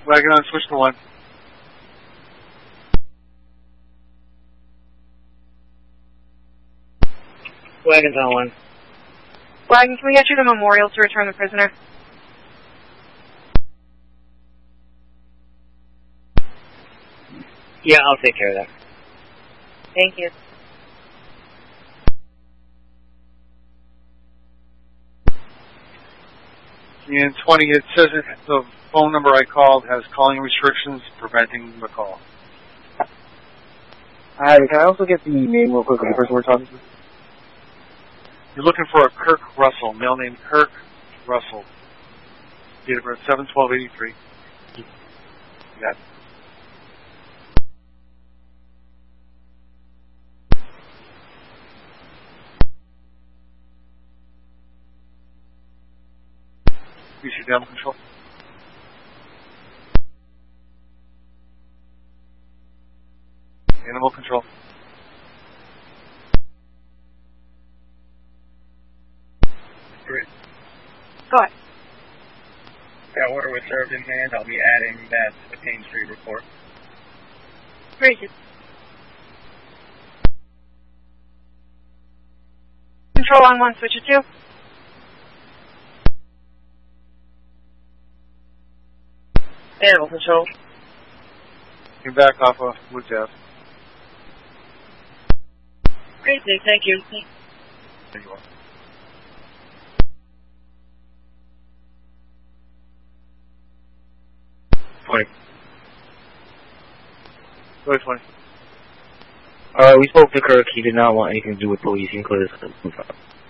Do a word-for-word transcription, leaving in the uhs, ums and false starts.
Wagon on, switch to one. Wagon's on one. Wagon, can we get you to Memorial to return the prisoner? Yeah, I'll take care of that. Thank you. And twenty, it says it, the phone number I called has calling restrictions preventing the call. Hi, can I also get the name real quick of the person we're talking to? You're looking for a Kirk Russell, male name Kirk Russell. Date of birth seven twelve eighty-three. Yeah. You see animal control? Animal control. Great. Go ahead. That order was served in hand. I'll be adding that to the Payne Street report. Very good. Control on one, switch it to. Animal control. Came back off of Woods Ave. Great, thank you. There you are. twenty. Go ahead, twenty. Uh, we spoke to Kirk. He did not want anything to do with police. He included us.